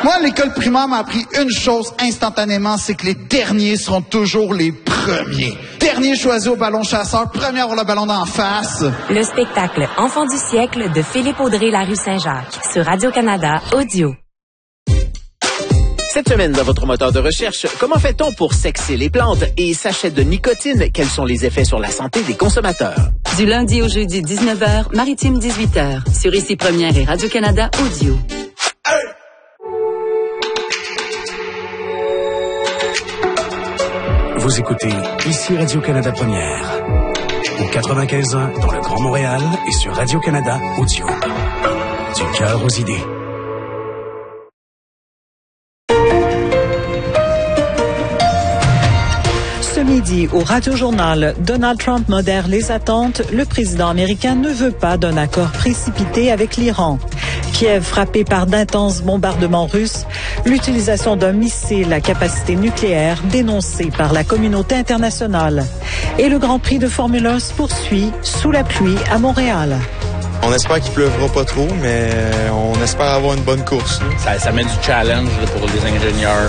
Moi, l'école primaire m'a appris une chose instantanément, c'est que les derniers seront toujours les premiers. Dernier choisi au ballon chasseur, premier à avoir le ballon d'en face. Le spectacle Enfant du siècle de Philippe Audrey, la rue Saint-Jacques, sur Radio-Canada Audio. Cette semaine, dans votre moteur de recherche, comment fait-on pour sexer les plantes et sachets de nicotine? Quels sont les effets sur la santé des consommateurs? Du lundi au jeudi, 19h, Maritime 18h, sur Ici Première et Radio-Canada Audio. Vous écoutez Ici Radio-Canada Première, au 95.1 dans le Grand Montréal et sur Radio-Canada Audio. Du cœur aux idées. Ce midi, au Radio-Journal, Donald Trump modère les attentes. Le président américain ne veut pas d'un accord précipité avec l'Iran. Kiev frappé par d'intenses bombardements russes. L'utilisation d'un missile à capacité nucléaire dénoncée par la communauté internationale. Et le Grand Prix de Formule 1 se poursuit sous la pluie à Montréal. On espère qu'il pleuvra pas trop, mais on espère avoir une bonne course. Ça met du challenge pour les ingénieurs.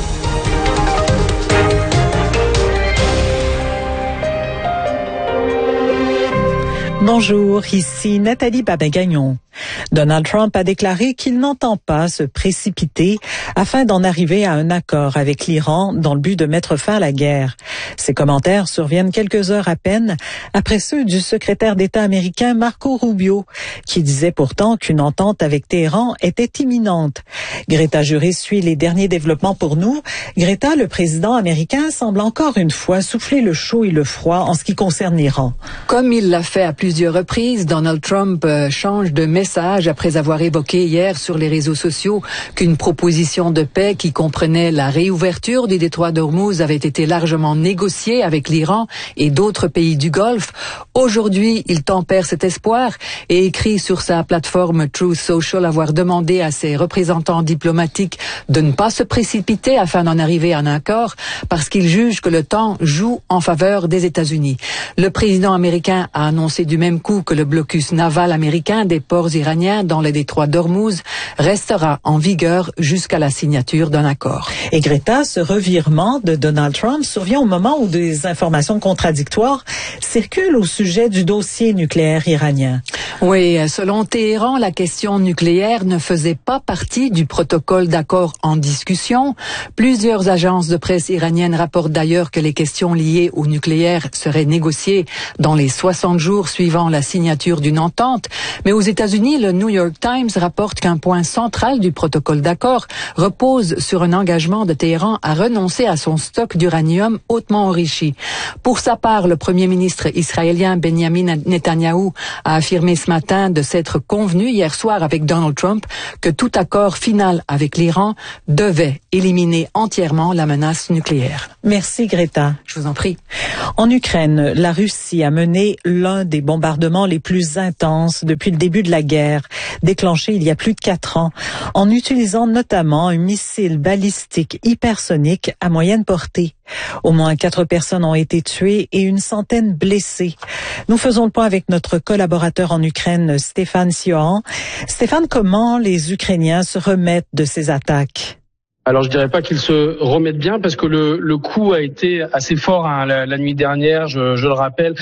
Bonjour, ici Nathalie Babin-Gagnon. Donald Trump a déclaré qu'il n'entend pas se précipiter afin d'en arriver à un accord avec l'Iran dans le but de mettre fin à la guerre. Ces commentaires surviennent quelques heures à peine après ceux du secrétaire d'État américain Marco Rubio, qui disait pourtant qu'une entente avec Téhéran était imminente. Greta Juris suit les derniers développements pour nous. Greta, le président américain, semble encore une fois souffler le chaud et le froid en ce qui concerne l'Iran. Comme il l'a fait à plusieurs reprises, Donald Trump change de message après avoir évoqué hier sur les réseaux sociaux qu'une proposition de paix qui comprenait la réouverture du détroit d'Ormuz avait été largement négociée avec l'Iran et d'autres pays du Golfe. Aujourd'hui, il tempère cet espoir et écrit sur sa plateforme Truth Social avoir demandé à ses représentants diplomatiques de ne pas se précipiter afin d'en arriver à un accord parce qu'il juge que le temps joue en faveur des États-Unis. Le président américain a annoncé du même coup que le blocus naval américain des ports iraniens dans le détroit d'Ormuz restera en vigueur jusqu'à la signature d'un accord. Et Greta, ce revirement de Donald Trump survient au moment où des informations contradictoires circulent au sujet du dossier nucléaire iranien. Oui, selon Téhéran, la question nucléaire ne faisait pas partie du protocole d'accord en discussion. Plusieurs agences de presse iraniennes rapportent d'ailleurs que les questions liées au nucléaire seraient négociées dans les 60 jours suivant la signature d'une entente. Mais aux États-Unis, le New York Times rapporte qu'un point central du protocole d'accord repose sur un engagement de Téhéran à renoncer à son stock d'uranium hautement enrichi. Pour sa part, le premier ministre israélien Benjamin Netanyahou a affirmé ce matin de s'être convenu hier soir avec Donald Trump que tout accord final avec l'Iran devait éliminer entièrement la menace nucléaire. Merci Greta. Je vous en prie. En Ukraine, la Russie a mené l'un des bombardements les plus intenses depuis le début de la guerre, déclenché il y a plus de 4 ans, en utilisant notamment un missile balistique hypersonique à moyenne portée. Au moins 4 personnes ont été tuées et une centaine blessées. Nous faisons le point avec notre collaborateur en Ukraine, Stéphane Siohan. Stéphane, comment les Ukrainiens se remettent de ces attaques? Alors je dirais pas qu'ils se remettent bien parce que le coup a été assez fort la nuit dernière. Je le rappelle,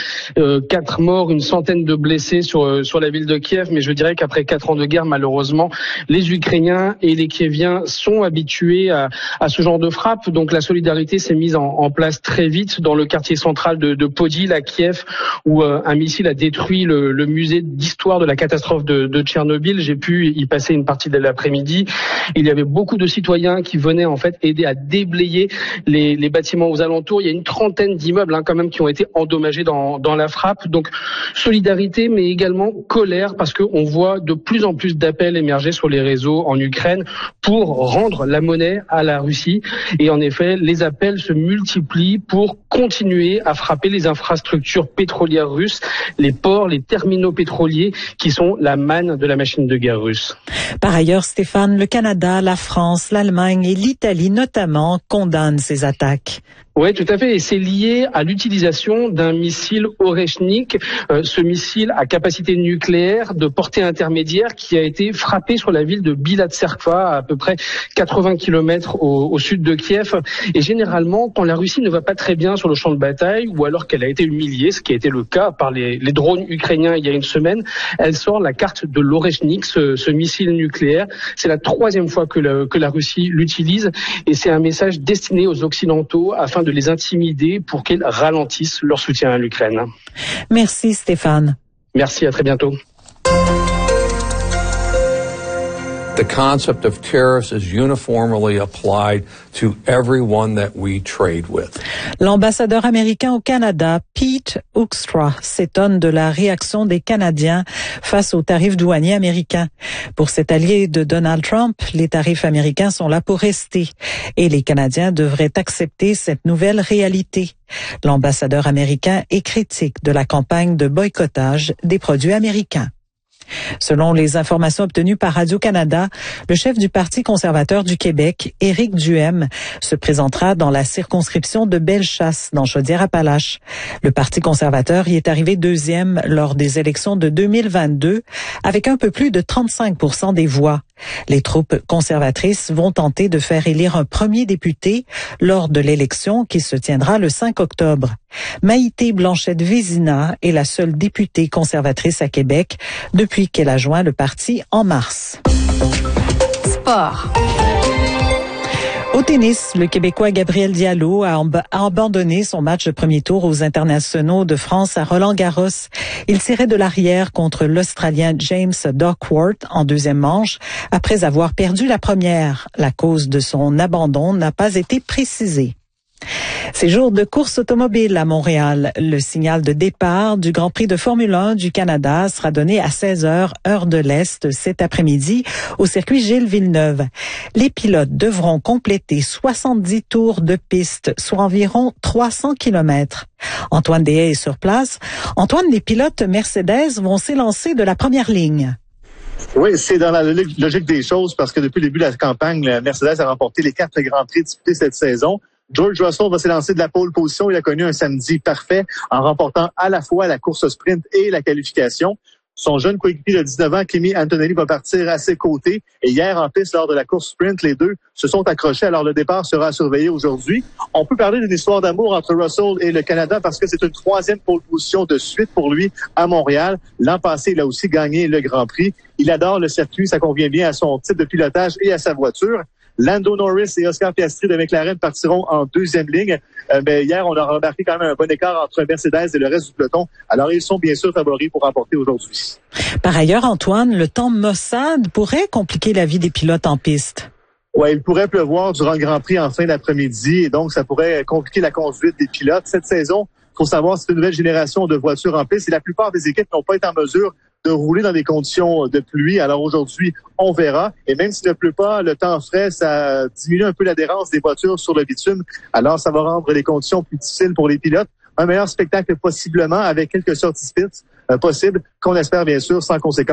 4 morts, une centaine de blessés sur la ville de Kiev. Mais je dirais qu'après 4 ans de guerre, malheureusement, les Ukrainiens et les Kieviens sont habitués à ce genre de frappe. Donc la solidarité s'est mise en place très vite dans le quartier central de Podil à Kiev, où un missile a détruit le musée d'histoire de la catastrophe de Tchernobyl. J'ai pu y passer une partie de l'après-midi. Il y avait beaucoup de citoyens qui venaient en fait aider à déblayer les bâtiments aux alentours. Il y a une trentaine d'immeubles quand même qui ont été endommagés dans la frappe. Donc solidarité, mais également colère, parce qu'on voit de plus en plus d'appels émerger sur les réseaux en Ukraine pour rendre la monnaie à la Russie. Et en effet, les appels se multiplient pour continuer à frapper les infrastructures pétrolières russes, les ports, les terminaux pétroliers qui sont la manne de la machine de guerre russe. Par ailleurs, Stéphane, le Canada, la France, l'Allemagne et l'Italie notamment condamnent ces attaques. Oui, tout à fait. Et c'est lié à l'utilisation d'un missile Oreshnik, ce missile à capacité nucléaire de portée intermédiaire qui a été frappé sur la ville de Bilatserkva, à peu près 80 km au sud de Kiev. Et généralement, quand la Russie ne va pas très bien sur le champ de bataille, ou alors qu'elle a été humiliée, ce qui a été le cas par les drones ukrainiens il y a une semaine, elle sort la carte de l'Oreshnik, ce missile nucléaire. C'est la 3e fois que la Russie l'utilise, et c'est un message destiné aux Occidentaux afin de les intimider pour qu'ils ralentissent leur soutien à l'Ukraine. Merci Stéphane. Merci, à très bientôt. The concept of tariffs is uniformly applied to everyone that we trade with. L'ambassadeur américain au Canada, Pete Hoekstra, s'étonne de la réaction des Canadiens face aux tarifs douaniers américains. Pour cet allié de Donald Trump, les tarifs américains sont là pour rester et les Canadiens devraient accepter cette nouvelle réalité. L'ambassadeur américain est critique de la campagne de boycottage des produits américains. Selon les informations obtenues par Radio-Canada, le chef du Parti conservateur du Québec, Éric Duhem, se présentera dans la circonscription de Bellechasse, dans Chaudière-Appalaches. Le Parti conservateur y est arrivé 2e lors des élections de 2022, avec un peu plus de 35% des voix. Les troupes conservatrices vont tenter de faire élire un premier député lors de l'élection qui se tiendra le 5 octobre. Maïté Blanchette-Vézina est la seule députée conservatrice à Québec depuis qu'elle a joint le parti en mars. Sport. Au tennis, le Québécois Gabriel Diallo a abandonné son match de premier tour aux internationaux de France à Roland-Garros. Il tirait de l'arrière contre l'Australien James Duckworth en 2e manche après avoir perdu la première. La cause de son abandon n'a pas été précisée. Ces jours de course automobile à Montréal. Le signal de départ du Grand Prix de Formule 1 du Canada sera donné à 16h, heure de l'Est, cet après-midi, au circuit Gilles Villeneuve. Les pilotes devront compléter 70 tours de piste, soit environ 300 km. Antoine Deshaies est sur place. Antoine, les pilotes Mercedes vont s'élancer de la première ligne. Oui, c'est dans la logique des choses parce que depuis le début de la campagne, la Mercedes a remporté les 4 Grands Prix disputés cette saison. George Russell va s'élancer de la pole position. Il a connu un samedi parfait en remportant à la fois la course sprint et la qualification. Son jeune coéquipier de 19 ans, Kimi Antonelli, va partir à ses côtés. Et hier, en piste, lors de la course sprint, les deux se sont accrochés. Alors, le départ sera surveillé aujourd'hui. On peut parler d'une histoire d'amour entre Russell et le Canada parce que c'est une 3e pole position de suite pour lui à Montréal. L'an passé, il a aussi gagné le Grand Prix. Il adore le circuit. Ça convient bien à son type de pilotage et à sa voiture. Lando Norris et Oscar Piastri de McLaren partiront en 2e ligne. Mais hier, on a remarqué quand même un bon écart entre Mercedes et le reste du peloton. Alors, ils sont bien sûr favoris pour remporter aujourd'hui. Par ailleurs, Antoine, le temps maussade pourrait compliquer la vie des pilotes en piste. Ouais, il pourrait pleuvoir durant le Grand Prix en fin d'après-midi et donc ça pourrait compliquer la conduite des pilotes. Cette saison, il faut savoir, c'est une nouvelle génération de voitures en piste et la plupart des équipes n'ont pas été en mesure de rouler dans des conditions de pluie. Alors aujourd'hui, on verra. Et même s'il ne pleut pas, le temps frais, ça diminue un peu l'adhérence des voitures sur le bitume. Alors ça va rendre les conditions plus difficiles pour les pilotes. Un meilleur spectacle possiblement avec quelques sorties pits possibles qu'on espère bien sûr sans conséquences.